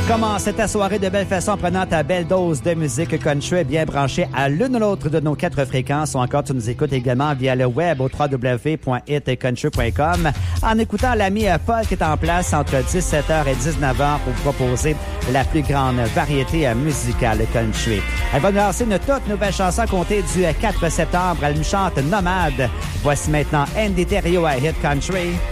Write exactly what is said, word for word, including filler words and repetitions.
Commence ta soirée de belle façon en prenant ta belle dose de musique country bien branchée à l'une ou l'autre de nos quatre fréquences ou encore tu nous écoutes également via le web au w w w point hit country point com en écoutant l'ami Paul qui est en place entre dix-sept heures et dix-neuf heures pour vous proposer la plus grande variété musicale country. Elle va nous lancer une toute nouvelle chanson à compter du quatre septembre. Elle nous chante Nomade. Voici maintenant Andy Thériault à Hit Country.